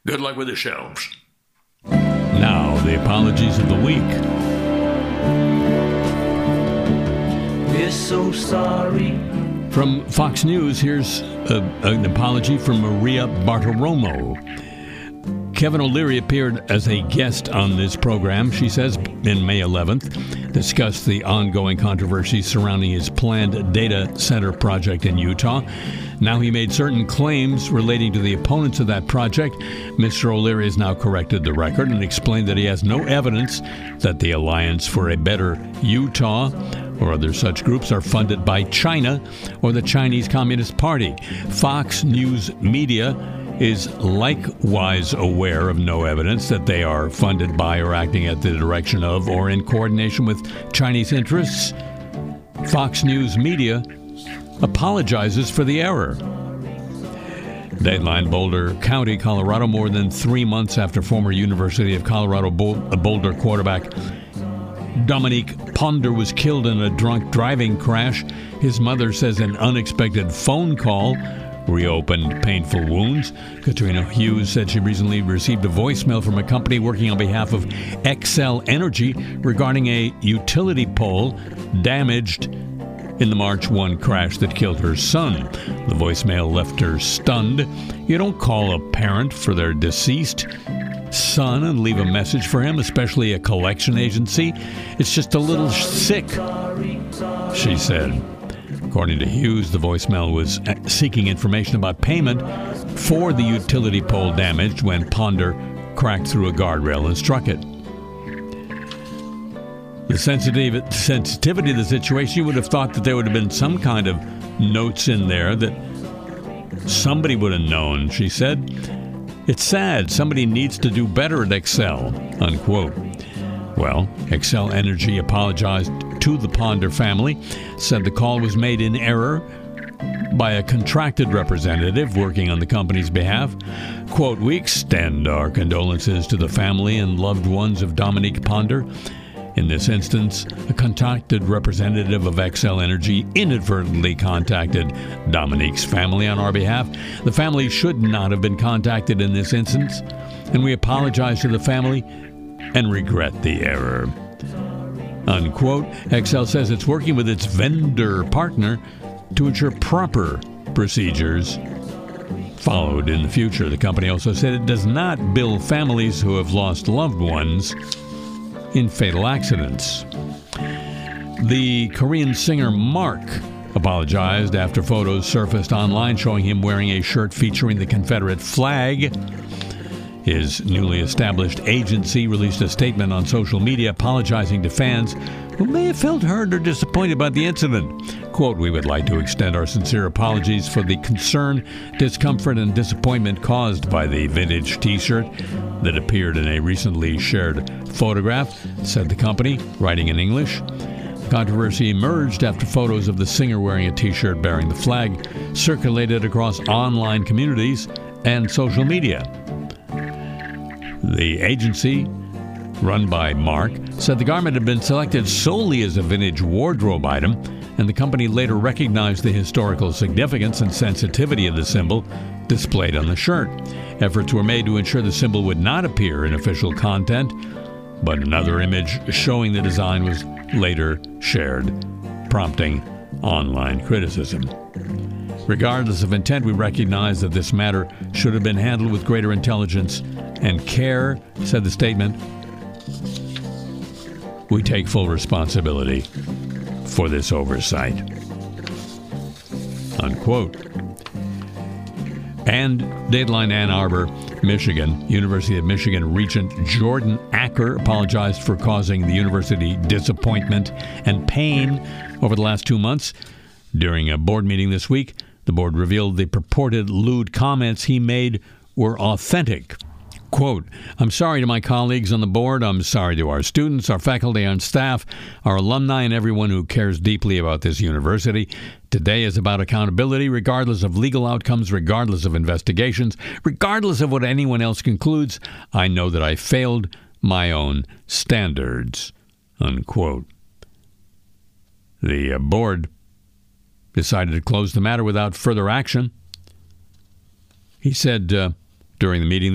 Good luck with the shelves. Now, the apologies of the week. We're so sorry. From Fox News, here's an apology from Maria Bartiromo. Kevin O'Leary appeared as a guest on this program, she says, in May 11th, discussed the ongoing controversy surrounding his planned data center project in Utah. Now he made certain claims relating to the opponents of that project. Mr. O'Leary has now corrected the record and explained that he has no evidence that the Alliance for a Better Utah or other such groups are funded by China or the Chinese Communist Party. Fox News Media is likewise aware of no evidence that they are funded by or acting at the direction of or in coordination with Chinese interests. Fox News Media apologizes for the error. Dateline, Boulder County, Colorado. More than 3 months after former University of Colorado Boulder quarterback Dominique Ponder was killed in a drunk driving crash, his mother says an unexpected phone call reopened painful wounds. Katrina Hughes said she recently received a voicemail from a company working on behalf of Xcel Energy regarding a utility pole damaged in the March 1 crash that killed her son. The voicemail left her stunned. You don't call a parent for their deceased son and leave a message for him, especially a collection agency. It's just a little sick, she said. According to Hughes, the voicemail was seeking information about payment for the utility pole damaged when Ponder cracked through a guardrail and struck it. The sensitivity of the situation, you would have thought that there would have been some kind of notes in there that somebody would have known, she said. It's sad. Somebody needs to do better at Xcel, unquote. Well, Xcel Energy apologized to the Ponder family, said the call was made in error by a contracted representative working on the company's behalf. Quote, we extend our condolences to the family and loved ones of Dominique Ponder. In this instance, a contracted representative of Xcel Energy inadvertently contacted Dominique's family on our behalf. The family should not have been contacted in this instance, and we apologize to the family and regret the error. Unquote. Xcel says it's working with its vendor partner to ensure proper procedures followed in the future. The company also said it does not bill families who have lost loved ones in fatal accidents. The Korean singer Mark apologized after photos surfaced online showing him wearing a shirt featuring the Confederate flag. His newly established agency released a statement on social media apologizing to fans who may have felt hurt or disappointed about the incident. Quote, we would like to extend our sincere apologies for the concern, discomfort, and disappointment caused by the vintage T-shirt that appeared in a recently shared photograph, said the company, writing in English. The controversy emerged after photos of the singer wearing a T-shirt bearing the flag circulated across online communities and social media. The agency, run by Mark, said the garment had been selected solely as a vintage wardrobe item, and the company later recognized the historical significance and sensitivity of the symbol displayed on the shirt. Efforts were made to ensure the symbol would not appear in official content, but another image showing the design was later shared, prompting online criticism. Regardless of intent, we recognize that this matter should have been handled with greater intelligence and care, said the statement. We take full responsibility for this oversight. Unquote. And Dateline, Ann Arbor, Michigan. University of Michigan Regent Jordan Acker apologized for causing the university disappointment and pain over the last 2 months. During a board meeting this week, the board revealed the purported lewd comments he made were authentic. Quote, I'm sorry to my colleagues on the board. I'm sorry to our students, our faculty and staff, our alumni, and everyone who cares deeply about this university. Today is about accountability, regardless of legal outcomes, regardless of investigations, regardless of what anyone else concludes. I know that I failed my own standards. Unquote. The board decided to close the matter without further action. He said during the meeting